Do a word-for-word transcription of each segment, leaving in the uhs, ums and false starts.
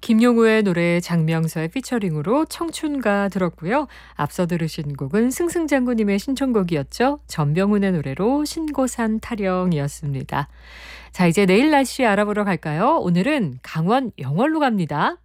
김용우의 노래 장명서의 피처링으로 청춘가 들었고요. 앞서 들으신 곡은 승승장구님의 신청곡이었죠. 전병훈의 노래로 신고산 타령이었습니다. 자, 이제 내일 날씨 알아보러 갈까요? 오늘은 강원 영월로 갑니다.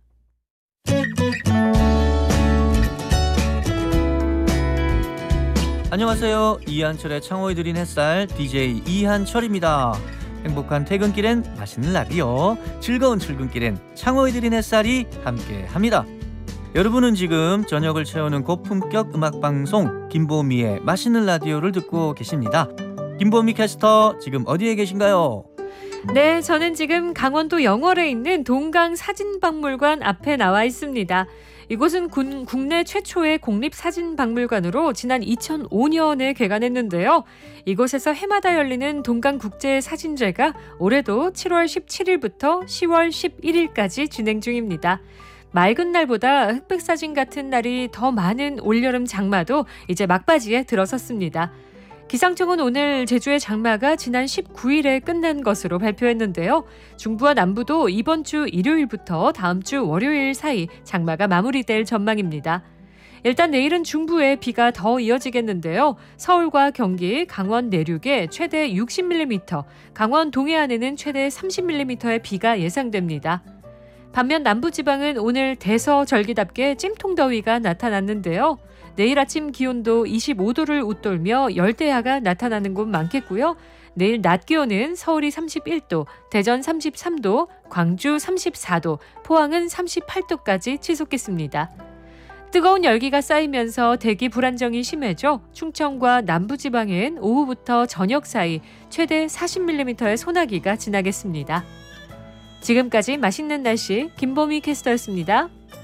안녕하세요. 이한철의 창호에 드린 햇살 디제이 이한철입니다. 행복한 퇴근길엔 맛있는 라디오, 즐거운 출근길엔 창호에 드린 햇살이 함께합니다. 여러분은 지금 저녁을 채우는 고품격 음악방송 김보미의 맛있는 라디오를 듣고 계십니다. 김보미 캐스터, 지금 어디에 계신가요? 네, 저는 지금 강원도 영월에 있는 동강사진박물관 앞에 나와 있습니다. 이곳은 군, 국내 최초의 공립사진박물관으로 지난 이천오 년에 개관했는데요. 이곳에서 해마다 열리는 동강국제사진제가 올해도 칠월 십칠일부터 시월 십일일까지 진행 중입니다. 맑은 날보다 흑백사진 같은 날이 더 많은 올여름 장마도 이제 막바지에 들어섰습니다. 기상청은 오늘 제주의 장마가 지난 십구일에 끝난 것으로 발표했는데요. 중부와 남부도 이번 주 일요일부터 다음 주 월요일 사이 장마가 마무리될 전망입니다. 일단 내일은 중부에 비가 더 이어지겠는데요. 서울과 경기, 강원 내륙에 최대 육십 밀리미터, 강원 동해안에는 최대 삼십 밀리미터의 비가 예상됩니다. 반면 남부지방은 오늘 대서절기답게 찜통더위가 나타났는데요. 내일 아침 기온도 이십오도를 웃돌며 열대야가 나타나는 곳 많겠고요. 내일 낮 기온은 서울이 삼십일도, 대전 삼십삼도, 광주 삼십사도, 포항은 삼십팔도까지 치솟겠습니다. 뜨거운 열기가 쌓이면서 대기 불안정이 심해져 충청과 남부지방엔 오후부터 저녁 사이 최대 사십 밀리미터의 소나기가 지나겠습니다. 지금까지 맛있는 날씨 김보미 캐스터였습니다.